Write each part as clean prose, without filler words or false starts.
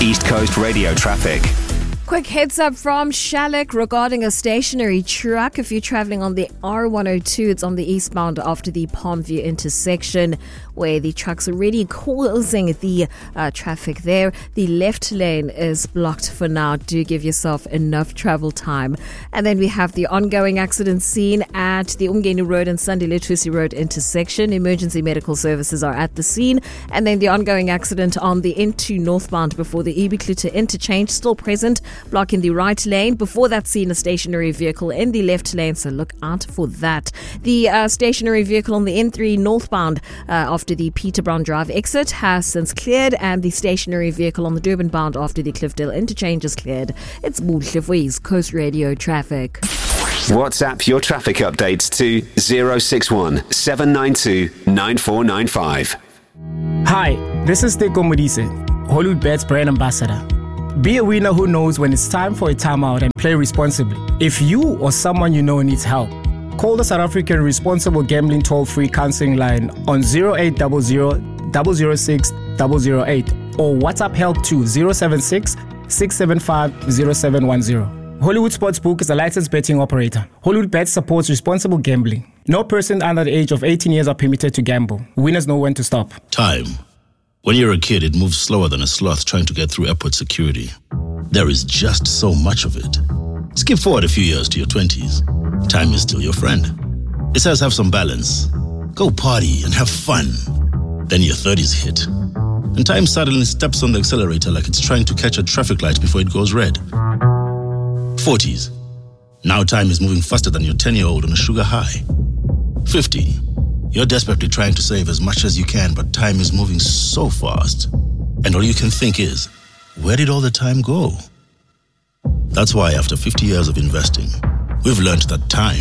East Coast Radio traffic. Quick heads up from Shalek regarding a stationary truck. If you're traveling on the R102, it's on the eastbound after the Palmview intersection where the truck's already causing the traffic there. The left lane is blocked for now. Do give yourself enough travel time. And then we have the ongoing accident scene at the Umgeni Road and Sunday Letusi Road intersection. Emergency medical services are at the scene. And then the ongoing accident on the N2 northbound before the Ibikluta interchange, still present, blocking the right lane. Before that scene, a stationary vehicle in the left lane, so look out for that. The stationary vehicle on the N3 northbound after the Peter Brown Drive exit has since cleared, and the stationary vehicle on the Durban bound after the Cliffdale interchange is cleared. It's Buhle for East Coast Radio traffic. WhatsApp your traffic updates to 061 792 9495. Hi, this is Teko Modise, Hollywood Bets brand ambassador. Be a winner who knows when it's time for a timeout and play responsibly. If you or someone you know needs help, call the South African Responsible Gambling Toll-Free Counseling Line on 0800 006 008 or WhatsApp help to 076 675 0710. Hollywood Sportsbook is a licensed betting operator. Hollywood Bets supports responsible gambling. No person under the age of 18 years are permitted to gamble. Winners know when to stop. Time. When you're a kid, it moves slower than a sloth trying to get through airport security. There is just so much of it. Skip forward a few years to your 20s. Time is still your friend. It says have some balance. Go party and have fun. Then your 30s hit. And time suddenly steps on the accelerator like it's trying to catch a traffic light before it goes red. 40s. Now time is moving faster than your 10-year-old on a sugar high. 50. You're desperately trying to save as much as you can, but time is moving so fast. And all you can think is, where did all the time go? That's why after 50 years of investing, we've learned that time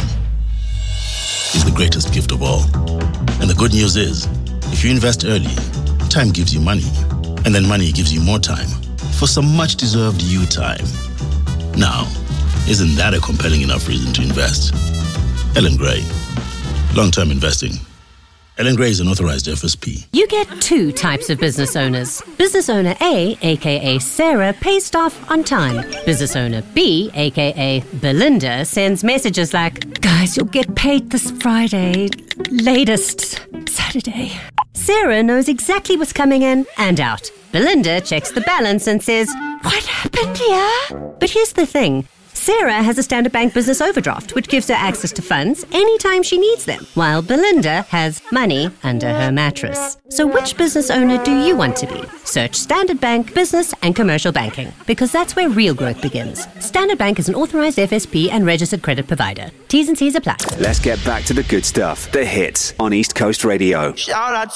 is the greatest gift of all. And the good news is, if you invest early, time gives you money. And then money gives you more time for some much-deserved you time. Now, isn't that a compelling enough reason to invest? Ellen Gray. Long-term investing. Ellen Gray is an authorized FSP. You get two types of business owners. Business owner A, aka Sarah, pays staff on time. Business owner B, aka Belinda, sends messages like, "Guys, you'll get paid this Friday, latest Saturday." Sarah knows exactly what's coming in and out. Belinda checks the balance and says, "What happened here?" But here's the thing. Sarah has a Standard Bank business overdraft, which gives her access to funds anytime she needs them, while Belinda has money under her mattress. So which business owner do you want to be? Search Standard Bank Business and Commercial Banking, because that's where real growth begins. Standard Bank is an authorized FSP and registered credit provider. T's and C's apply. Let's get back to the good stuff. The hits on East Coast Radio. Shout out